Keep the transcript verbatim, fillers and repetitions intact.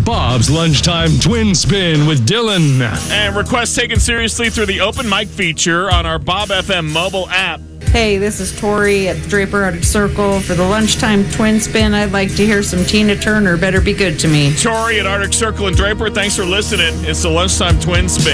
Bob's Lunchtime Twin Spin with Dylan. And requests taken seriously through the open mic feature on our Bob F M mobile app. Hey, this is Tori at the Draper Arctic Circle. For the Lunchtime Twin Spin, I'd like to hear some Tina Turner, Better Be Good to Me. Tori at Arctic Circle and Draper, thanks for listening. It's the Lunchtime Twin Spin.